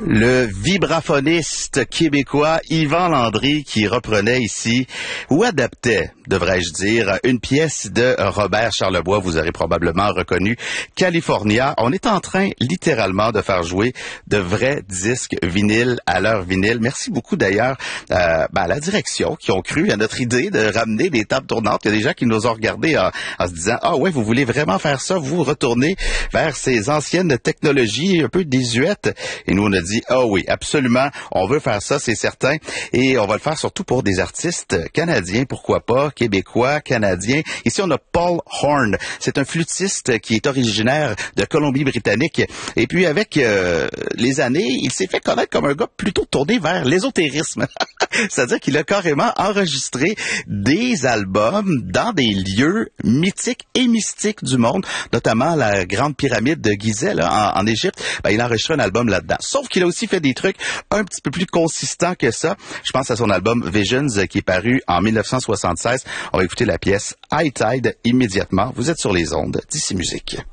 Le vibraphoniste québécois Yvan Landry qui reprenait ici, ou adaptait, devrais-je dire, une pièce de Robert Charlebois. Vous aurez probablement reconnu California. On est en train, littéralement, de faire jouer de vrais disques vinyles à leur vinyle. Merci beaucoup, d'ailleurs, à la direction qui ont cru à notre idée de ramener des tables tournantes. Il y a des gens qui nous ont regardés en se disant « Ah ouais, vous voulez vraiment faire ça? Vous retournez vers ces anciennes technologies un peu désuètes. » Et nous, on a dit « Ah oui, absolument, on veut faire ça, c'est certain. » Et on va le faire surtout pour des artistes canadiens, pourquoi pas, québécois, canadiens. Ici, on a Paul Horn. C'est un flûtiste qui est originaire de Colombie-Britannique. Et puis, avec les années, il s'est fait connaître comme un gars plutôt tourné vers l'ésotérisme. C'est-à-dire qu'il a carrément enregistré des albums dans des lieux mythiques et mystiques du monde, notamment la grande pyramide de Gizeh là, en Égypte. Il a enregistré un album là-dedans. Sauf qu'il a aussi fait des trucs un petit peu plus consistants que ça. Je pense à son album Visions qui est paru en 1976. On va écouter la pièce High Tide immédiatement. Vous êtes sur les ondes d'ICI Musique.